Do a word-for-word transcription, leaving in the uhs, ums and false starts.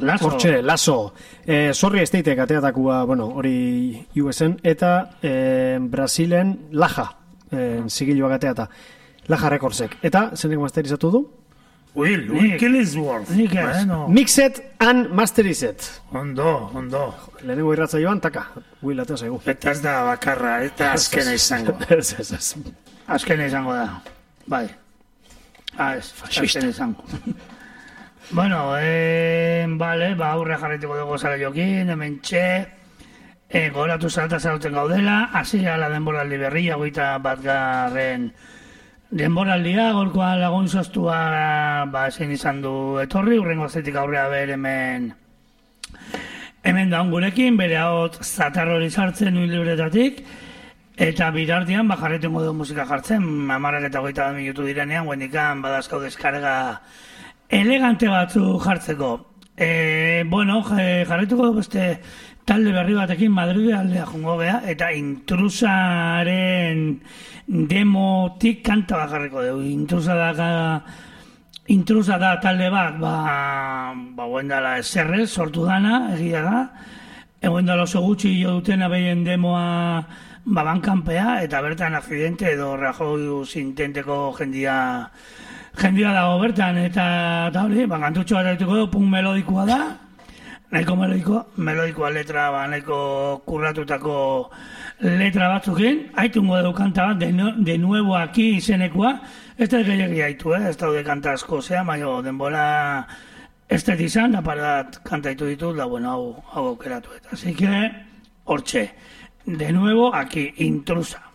Lazo. Hortxe, Lazo. Eh, sorri esteitek ateatakua, bueno, hori U S-en, eta eh, Brasilen Laja, eh, zigiluak ateata. Laja Recordsek. Eta, zenek masterizatu du? Will, Will Killingsworth. Nik ez. Bueno, Mixed and Masterized. ondo, ondo. Lehenengo irratza joan, taka, Will atea zaigu. Eta ez da bakarra, eta azkena izango. Ez, ez, ez. Azkena izango da. Bai. Ah, ez, azkena izango. Bueno, eh, vale, ba, aurre jarretiko dugu zara jokin, hemen txe, eh, goratu zalta zarauten gaudela, hasi gala denboraldi berria, goita bat garren denboraldia, gorkoa lagun zoztua, ba, ezin izan du etorri, urrengo zetik aurrea ber hemen, hemen daun gurekin, bere hau zatar hori sartzen nui libretatik, eta bitartean, ba, jarretengo dugu musika jartzen, amarrak eta goita da minutu direnean, guendikan, badazkau deskarga elegante batzu jartzeko. E, bueno, jarretuko du beste talde berri batekin Madrid aldea jongo gea, eta Intrusaren demotik kanta bat jarriko dugu. Intrusa da, intrusa da talde bat, ba, ba guendala eserrez, sortu dana, egia da. Eguendala oso gutxi jo dutena behien demoa ba, bankanpea, eta bertan akcidente edo Rajoy sintenteko jendia jendia dago bertan, eta eta hori, ba, kantutxo bat egituko punk melodikoa da, nahiko melodikoa, melodikoa letra, ba, nahiko kurratutako letra batzukin, haitungo dugu kanta bat, de, no, de nuevo aquí izenekoa, ez da gehiagi haitu, eh? Ez daude kanta asko, zea, maio, denbora ez dut izan, da parat kantaitu ditut, da, bueno, hau, hau aukeratu eta. Así que, hortxe, de nuevo aquí, Intrusa.